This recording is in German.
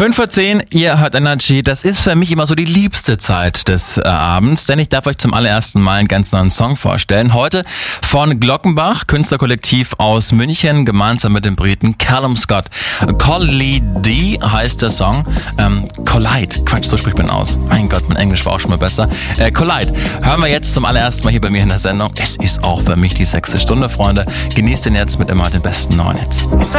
5:10 ihr hört Energy. Das ist für mich immer so die liebste Zeit des Abends, denn ich darf euch zum allerersten Mal einen ganz neuen Song vorstellen. Heute von Glockenbach, Künstlerkollektiv aus München, gemeinsam mit dem Briten Callum Scott. Collide heißt der Song. Collide, Quatsch, so spricht man aus. Mein Gott, mein Englisch war auch schon mal besser. Collide, hören wir jetzt zum allerersten Mal hier bei mir in der Sendung. Es ist auch für mich die 6. Stunde, Freunde. Genießt den jetzt mit immer den besten neuen Hits.